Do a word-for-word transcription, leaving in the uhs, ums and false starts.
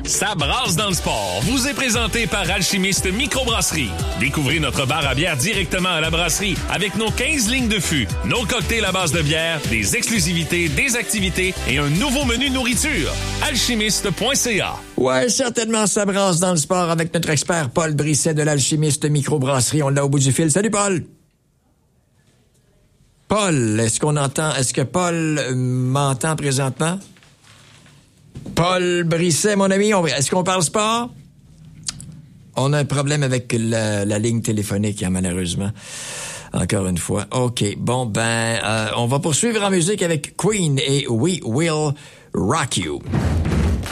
Ça brasse dans le sport vous est présenté par Alchimiste Microbrasserie. Découvrez notre bar à bière directement à la brasserie avec nos quinze lignes de fût, nos cocktails à base de bière, des exclusivités, des activités et un nouveau menu nourriture. alchimiste point c a. Ouais, certainement, ça brasse dans le sport avec notre expert Paul Brisset de l'Alchimiste Microbrasserie. On l'a au bout du fil. Salut, Paul! Paul, est-ce qu'on entend... Est-ce que Paul euh, m'entend présentement? Paul Brisset, mon ami, on... est-ce qu'on parle sport? On a un problème avec la, la ligne téléphonique, hein, malheureusement. Encore une fois. OK, bon, ben, euh, on va poursuivre en musique avec Queen et We Will Rock You.